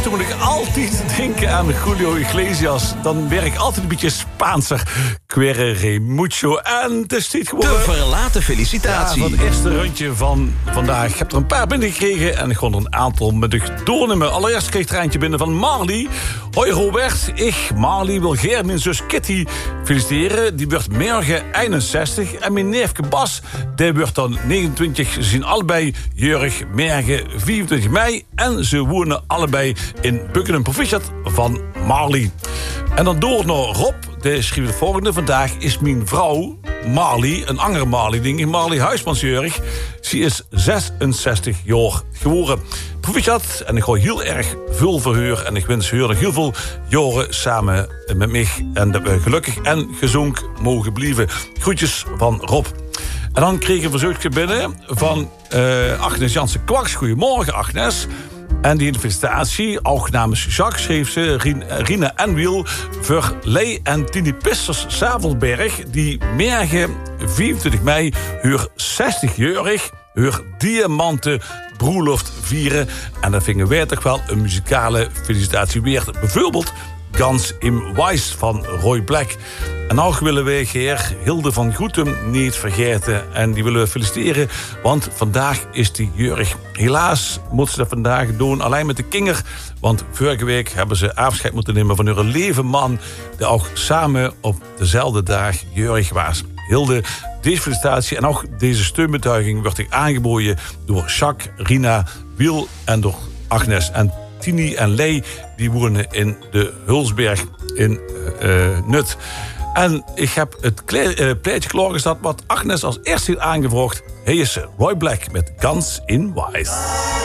Toen moet ik altijd denken aan Julio Iglesias. Dan werk ik altijd een beetje Spaanser. Querere mucho. En het is niet gewoon... De verlaten felicitatie. Ja, van het eerste rondje van vandaag. Ik heb er een paar binnengekregen en ik kon er een aantal met de doornemen. Allereerst kreeg ik er eentje binnen van Marley. Hoi Robert, ik, Marley, wil Geert, mijn zus Kitty feliciteren. Die wordt morgen 61. En mijn neefje Bas, die wordt dan 29. Ze zien allebei Jurg, morgen 24 mei. En ze wonen allebei in Buckingham Proficiat van Marley. En dan door naar Rob. Die schreef het volgende. Vandaag is mijn vrouw Marley, een andere Marley, denk ik, Marley Huismansjurg. Ze is 66 jaar geworden. Proficiat. En ik gooi heel erg veel voor haar. En ik wens haar nog heel veel jaren samen met mij. En dat we gelukkig en gezond mogen blijven. Groetjes van Rob. En dan kreeg ik een verzoekje binnen van Agnes Jansen-Kwaks. Goedemorgen, Agnes. En die felicitatie, ook namens Jacques, schreef ze Rina en Wiel voor Lee en Tini Pissers Zavelberg, die morgen 24 mei haar 60-jarig, haar diamanten broerloft vieren. En dat vinden wij toch wel een muzikale felicitatie waard. Bijvoorbeeld Gans im Weiss van Roy Black. En ook willen wij Hilde van Groetem niet vergeten. En die willen we feliciteren, want vandaag is die jurg. Helaas moet ze dat vandaag doen, alleen met de kinger. Want vorige week hebben ze afscheid moeten nemen van hun leven man, die ook samen op dezelfde dag jurg was. Hilde, deze felicitatie en ook deze steunbetuiging wordt aangeboden door Jacques, Rina, Wiel en door Agnes. En Tini en Lee, die wonen in de Hulsberg in Nut. En ik heb het pleitje klaargezet wat Agnes als eerste heeft aangevraagd. Hij is Roy Black met Guns in Wise.